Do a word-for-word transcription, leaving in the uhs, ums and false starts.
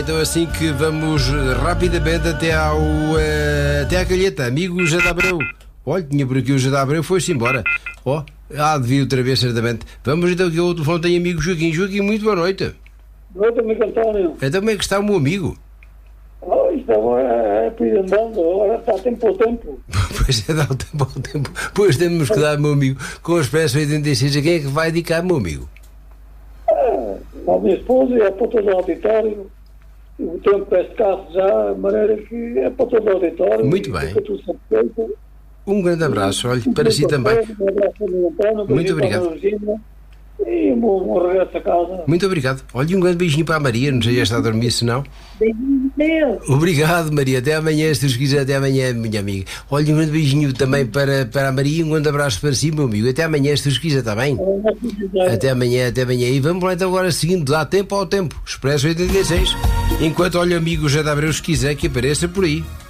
Então assim que vamos rapidamente até ao uh, até à calheta, amigo José de Abreu. Olha, tinha por aqui o José de Abreu, foi-se embora. Ó, oh, ah, devia outra vez, certamente. Vamos então que o telefone tem amigo Joaquim. Joaquim, muito boa noite. Boa noite, amigo António. Então como é que está o meu amigo? Oh, isto agora é por ir andando, agora está tempo ao tempo. Pois é, dá o tempo ao tempo. Pois temos que dar, meu amigo, com o Expresso oitenta e seis. A quem é que vai dedicar, meu amigo? É, a minha esposa é para todo o auditório. O tempo é escasso já, de maneira que é para todo o auditório. Muito bem. Um grande abraço, olha, para si também. Um abraço para o António, muito obrigado. E um bom regresso a casa. Muito obrigado. Olha, um grande beijinho para a Maria, não sei se está a dormir, se não. Beijinho Deus. Obrigado, Maria. Até amanhã, se Deus quiser, até amanhã, minha amiga. Olha, um grande beijinho também para, para a Maria e um grande abraço para si, meu amigo. Até amanhã, se Deus quiser, está bem? Até amanhã, até amanhã. E vamos lá então agora seguindo, dá tempo ao tempo. Expresso oitenta e seis. Enquanto, olha, amigo José de Abreu, se quiser que apareça por aí.